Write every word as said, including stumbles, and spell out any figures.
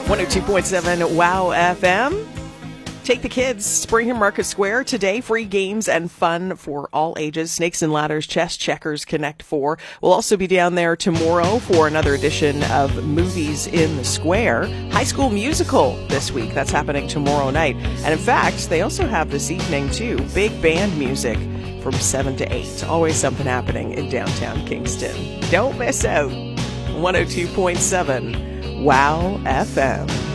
one oh two point seven Wow F M. Take the kids. Springham Market Square today. Free games and fun for all ages. Snakes and Ladders, Chess Checkers, Connect Four. We'll also be down there tomorrow for another edition of Movies in the Square. High School Musical this week. That's happening tomorrow night. And in fact, they also have this evening too. Big band music from seven to eight. Always something happening in downtown Kingston. Don't miss out. one oh two point seven Wow F M.